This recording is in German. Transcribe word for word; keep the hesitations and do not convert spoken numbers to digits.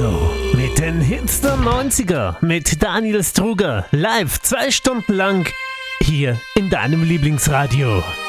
Show mit den Hits der neunziger mit Daniel Struger live zwei Stunden lang hier in deinem Lieblingsradio.